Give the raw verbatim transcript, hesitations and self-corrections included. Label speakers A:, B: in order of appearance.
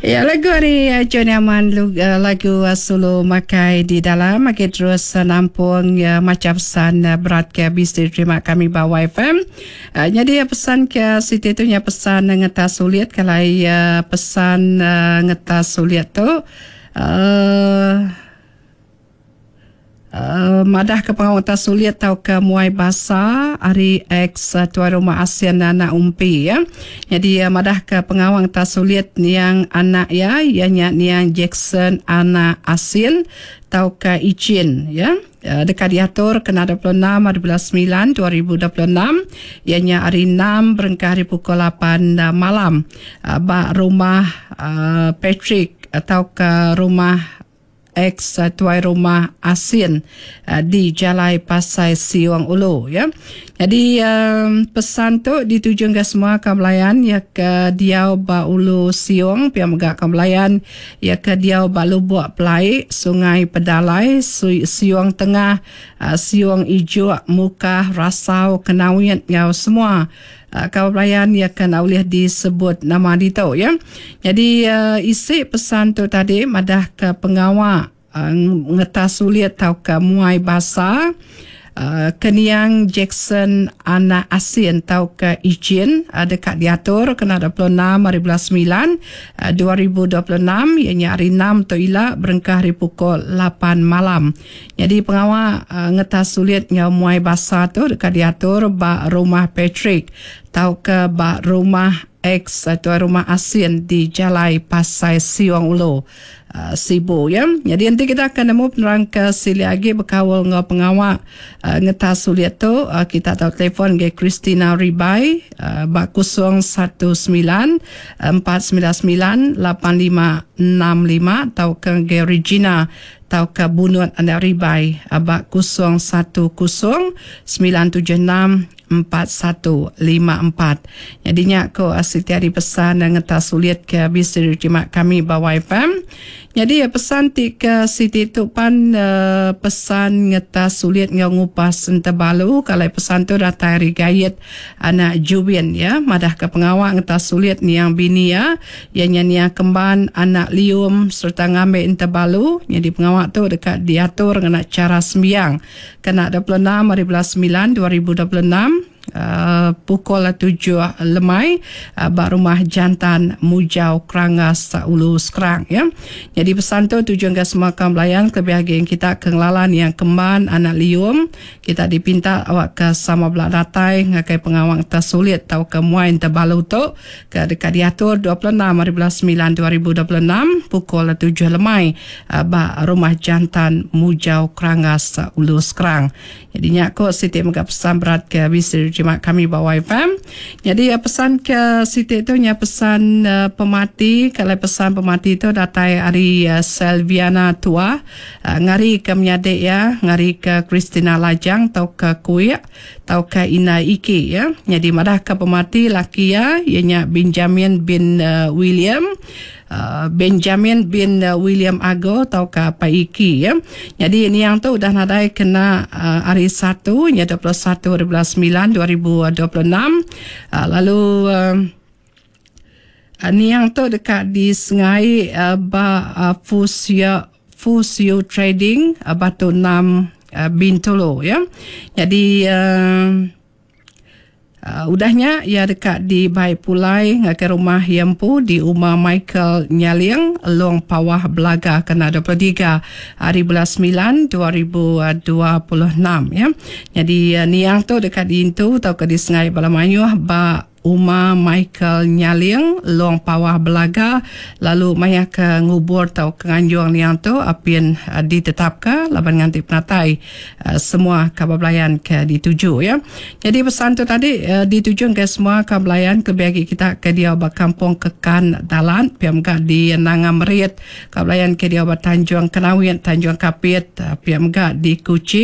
A: Ya, lagu ni uh, John Yaman uh, lagu uh, solo makai di dalam makai terus uh, nampung uh, macam pesan uh, berat ke habis diterima kami bawa F M. Uh, jadi uh, pesan ke Siti tu nya pesan uh, ngetas sulit kalau uh, pesan uh, ngetas sulit tu uh, Uh, madah ke pengawatan sulit tau ke muai bahasa hari ex uh, tuan rumah ASEAN anak umpi ya. Jadi uh, madah ke pengawang tas sulit yang anak ya ianya yang Jackson anak ASEAN tau ke Icin ya. Uh, dekat diatur kena dua puluh enam hari bulan sembilan dua ribu dua puluh enam ianya hari enam berengkah hari pukul lapan uh, malam uh, bak rumah uh, Patrick atau ke rumah ex uh, tuai rumah ASEAN uh, di Jalai Pasai Siwang Ulu ya. Jadi um, pesan tu dituju ke semua kamelayan ya ke Diau Ba Ulu Siwang pihak megak kamelayan ya ke Diau Ba Lubuk Pelai Sungai Pedalai Su- Siwang Tengah uh, Siwang Ijuk Mukah Rasau Kenawian ngau semua Uh, kamelayan yang akan boleh disebut nama itu ya. Jadi uh, isi pesan tu tadi madah ke pengawal uh, ngetas sulit tau ke muai bahasa uh, keniang Jackson anak ASEAN tau ke Icin uh, dekat diatur kena dua puluh enam hari bulan sembilan uh, dua ribu dua puluh enam ianya hari enam tu ila berengkah hari pukul lapan malam. Jadi pengawal uh, ngetas sulit yang muai bahasa tu dekat diatur ba rumah Patrick tau ke ba rumah ex tuan rumah ASEAN di Jalai Pasai Siwang Ulu uh, Sibu ya. Jadi nanti kita akan nemu penerang ke sili lagi berkawal dengan pengawal uh, ngetas sulit tu uh, kita tahu telefon ke Christina Ribai uh, ba kosong satu sembilan empat sembilan sembilan lapan lima enam lima atau ke Regina atau ke Bunut Anak Ribai abak kosong satu kosong sembilan tujuh enam empat satu lima empat. Jadinya aku asitiari pesan dan ngetas sulit ke habis diterima kami bawa F M. Jadi ya pesan ti ke Siti tu pan uh, pesan ngetas sulit ngau ngupas entabalu kalau pesan tu datang hari gayet anak Jubin ya madah ke pengawal ngetas sulit ni yang bini ya yang ni yang kemban anak lium serta ngambil entabalu. Jadi pengawal tu dekat diatur dengan cara sembiang kena dua puluh enam hari bulan sembilan dua ribu dua puluh enam Uh, pukul tujuh lemai uh, bak rumah jantan Mujau Kerangas Ulu Sekerang ya. Jadi pesan tu tujuan ke semua kamelayan kebahagiaan kita kenglalan yang kemban anak lium kita dipinta awak ke sama belak datai ngakai pengawang tersulit tau ke muain terbalu tu ke dekat diatur dua puluh enam hari bulan sembilan dua ribu dua puluh enam pukul tujuh lemai uh, bak rumah jantan Mujau Kerangas Ulu Sekerang. Jadinya aku Siti megap pesan berat ke bisa terima kami bawa F M. Jadi ya pesan ke Siti tu nya pesan uh, pemati kalau pesan pemati tu datai hari uh, Selviana tua uh, ngari ke menyadik ya ngari ke Christina Lajang tau ke Kuya tau ke Ina Iki ya. Jadi madah ke pemati laki ya ianya Benjamin bin uh, William Uh, Benjamin bin uh, William Ago atau ke apa Iki ya. Jadi ini yang tu dah nadai kena uh, hari satu nya dua puluh satu hari bulan sembilan dua ribu dua puluh enam uh, lalu uh, uh, ni yang tu dekat di Sengai uh, ba uh, Fusio Fusio Trading uh, Batu enam uh, Bintulu ya. Jadi uh, Uh, udahnya ia dekat di Baik Pulai ke rumah Yempu di rumah Michael Nyaliang Long Pawah Belaga kena dua puluh tiga hari bulan sembilan dua ribu dua puluh enam ya. Jadi uh, ni yang tu dekat di Intu atau ke di Sengai Balamanyuh ba Uma Michael Nyaliang Long Pawah Belaga lalu maya ke ngubur tau kenganjuang liang tu apin uh, ditetapkan laban nganti penatai uh, semua kabablayan ke dituju ya. Jadi pesan tu tadi uh, dituju ke semua kabablayan ke bagi kita ke dia ba kampung Kekan Dalan piamga di Nangam Merit kabablayan ke dia ba Tanjung Kenawian Tanjung Kapit uh, piamga di Kuching